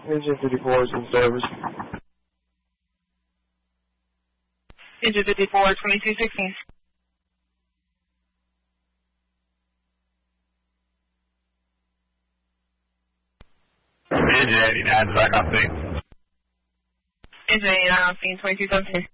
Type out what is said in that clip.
Engine 54 is in service. Engine 54, 2216. Engine 89 is back on scene. Engine 89 on scene, 2217.